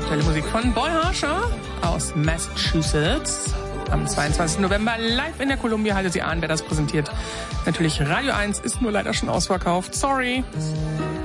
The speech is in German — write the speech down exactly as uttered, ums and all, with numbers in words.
aktuelle Musik von Boy Harsher aus Massachusetts. Am zweiundzwanzigsten November live in der Columbia Halle. Sie ahnen, wer das präsentiert. Natürlich Radio eins, ist nur leider schon ausverkauft. Sorry.